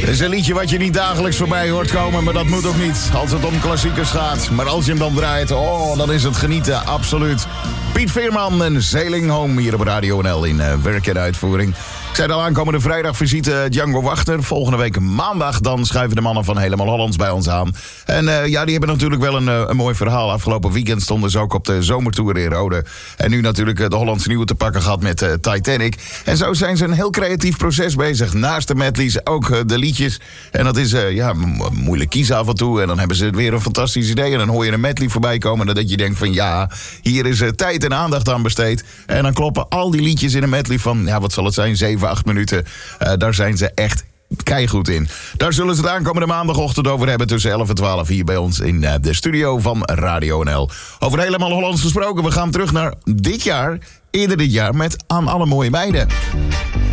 Het is een liedje wat je niet dagelijks voorbij hoort komen, maar dat moet ook niet als het om klassiekers gaat. Maar als je hem dan draait, dan is het genieten, absoluut. Piet Veerman en Sailing Home hier op Radio NL in werk en uitvoering. Ik zei al, aankomende vrijdag visite Django Wachter. Volgende week maandag dan schuiven de mannen van Helemaal Hollands bij ons aan. En die hebben natuurlijk wel een mooi verhaal. Afgelopen weekend stonden ze ook op de zomertour in Rode. En nu natuurlijk de Hollandse nieuwe te pakken gehad met Titanic. En zo zijn ze een heel creatief proces bezig. Naast de medleys ook de liedjes. En dat is moeilijk kiezen af en toe. En dan hebben ze weer een fantastisch idee. En dan hoor je een medley voorbij komen. En dat je denkt van hier is tijd en aandacht aan besteed. En dan kloppen al die liedjes in een medley van, wat zal het zijn, 7, 8 minuten. Daar zijn ze echt keigoed in. Daar zullen ze het aankomende maandagochtend over hebben tussen 11 en 12 hier bij ons in de studio van Radio NL. Over Helemaal Hollands gesproken, we gaan terug naar dit jaar, eerder dit jaar, met Aan alle mooie meiden.